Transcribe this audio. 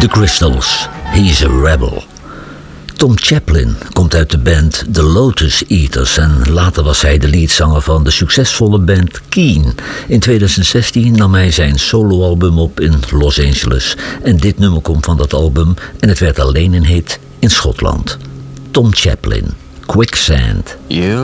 The Crystals, He's a Rebel. Tom Chaplin komt uit de band The Lotus Eaters en later was hij de leadzanger van de succesvolle band Keane. In 2016 nam hij zijn soloalbum op in Los Angeles en dit nummer komt van dat album en het werd alleen een hit in Schotland. Tom Chaplin, Quicksand. You